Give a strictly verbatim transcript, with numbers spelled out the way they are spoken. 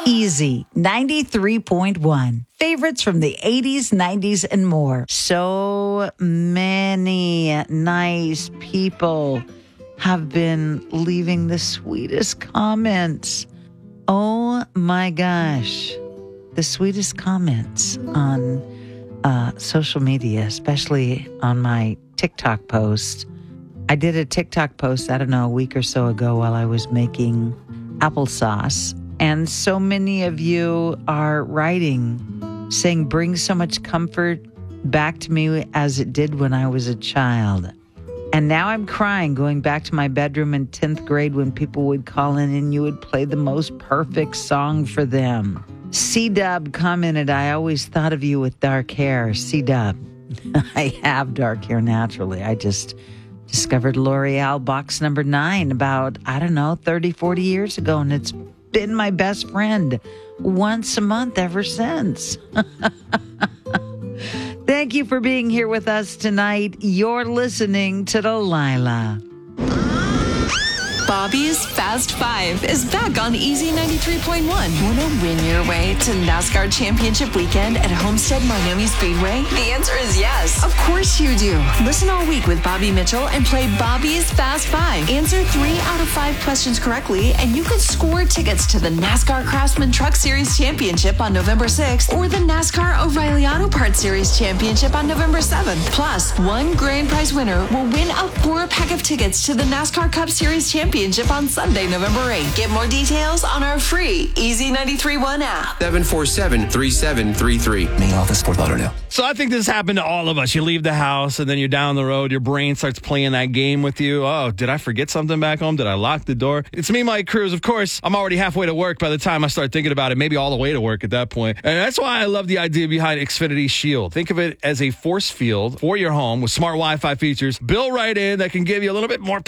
Easy ninety-three point one. Favorites from the eighties, nineties, and more. So many nice people have been leaving the sweetest comments. Oh my gosh. The sweetest comments on uh, social media, especially on my TikTok post. I did a TikTok post, I don't know, a week or so ago while I was making applesauce. And so many of you are writing, saying, bring so much comfort back to me as it did when I was a child. And now I'm crying, going back to my bedroom in tenth grade when people would call in and you would play the most perfect song for them. C-Dub commented, I always thought of you with dark hair. C-Dub, I have dark hair naturally. I just discovered L'Oreal box number nine about, I don't know, thirty, forty years ago, and it's been my best friend once a month ever since. Thank you for being here with us tonight. You're listening to Delilah. Bobby's Fast Five is back on Easy ninety-three point one. Want to win your way to NASCAR Championship Weekend at Homestead Miami Speedway? The answer is yes. Of course you do. Listen all week with Bobby Mitchell and play Bobby's Fast Five. Answer three out of five questions correctly, and you could score tickets to the NASCAR Craftsman Truck Series Championship on November sixth or the NASCAR O'Reilly Auto Parts Series Championship on November seventh. Plus, one grand prize winner will win a four-pack of tickets to the NASCAR Cup Series Championship on Sunday, November eighth. Get more details on our free Easy ninety-three point one app. seven four seven, three seven three three. Main office, Fort Lauderdale. So I think this happened to all of us. You leave the house and then you're down the road. Your brain starts playing that game with you. Oh, did I forget something back home? Did I lock the door? It's me, Mike Cruz. Of course, I'm already halfway to work by the time I start thinking about it, maybe all the way to work at that point. And that's why I love the idea behind Xfinity Shield. Think of it as a force field for your home with smart Wi-Fi features built right in that can give you a little bit more